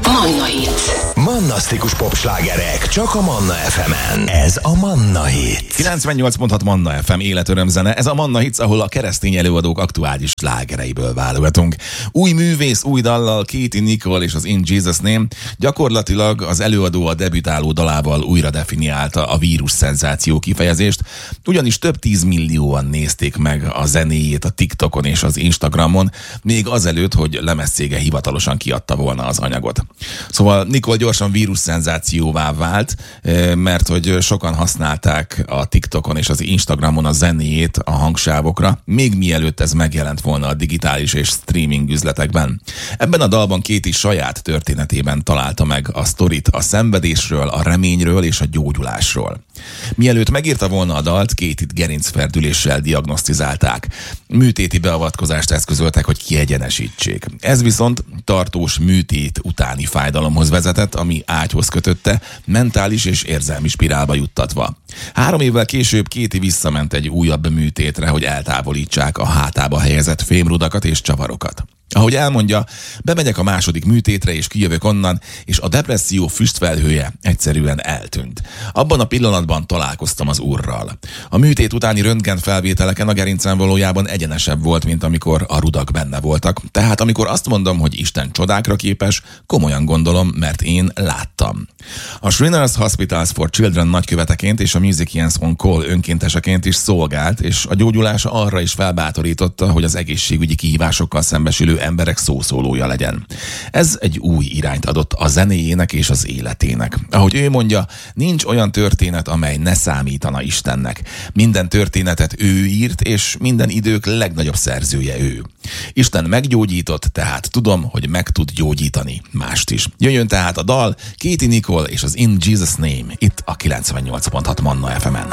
Manna Hit. Mannasztikus popslágerek csak a Manna FM-en. Ez a Manna Hit. 98.6 Manna FM életörömzene. Ez a Manna Hit, ahol a keresztény előadók aktuális slágereiből válogatunk. Új művész, új dallal, Katie Nicole és az In Jesus Name. Gyakorlatilag az előadó a debütáló dalával újra definiálta a vírus szenzáció kifejezést, ugyanis több 10 millióan nézték meg a zenéjét a TikTokon és az Instagramon, még azelőtt, hogy lemezcége hivatalosan kiadta volna az anyagot. Szóval Nicole gyorsan vírus szenzációvá vált, mert hogy sokan használták a TikTokon és az Instagramon a zenéjét a hangsávokra, még mielőtt ez megjelent volna a digitális és streaming üzletekben. Ebben a dalban Katie saját történetében találta meg a sztorit a szenvedésről, a reményről és a gyógyulásról. Mielőtt megírta volna a dalt, Katie-t gerincferdüléssel diagnosztizálták. Műtéti beavatkozást eszközöltek, hogy kiegyenesítsék. Ez viszont tartós műtét utáni fájdalomhoz vezetett, ami ágyhoz kötötte, mentális és érzelmi spirálba juttatva. 3 évvel később Katie visszament egy újabb műtétre, hogy eltávolítsák a hátába helyezett fémrudakat és csavarokat. Ahogy elmondja, bemegyek a második műtétre és kijövök onnan, és a depresszió füstfelhője egyszerűen eltűnt. Abban a pillanatban találkoztam az Úrral. A műtét utáni röntgenfelvételeken a gerincem valójában egyenesebb volt, mint amikor a rudak benne voltak. Tehát amikor azt mondom, hogy Isten csodákra képes, komolyan gondolom, mert én láttam. A Shriners Hospitals for Children nagyköveteként és a Musicians on Call önkénteseként is szolgált, és a gyógyulása arra is felbátorította, hogy az egészségügyi kihívásokkal szembesülő emberek szószólója legyen. Ez egy új irányt adott a zenéjének és az életének. Ahogy ő mondja, nincs olyan történet, amely ne számítana Istennek. Minden történetet ő írt, és minden idők legnagyobb szerzője ő. Isten meggyógyított, tehát tudom, hogy meg tud gyógyítani mást is. Jöjjön tehát a dal, Katie Nicole és az In Jesus Name, itt a 98.6 Manna FM-en.